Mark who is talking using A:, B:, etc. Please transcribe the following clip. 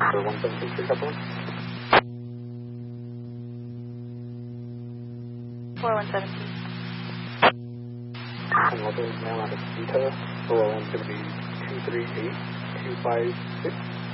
A: for 117 couple.
B: 4117.
A: And we'll do now out of detail. OLM is going to be 238256.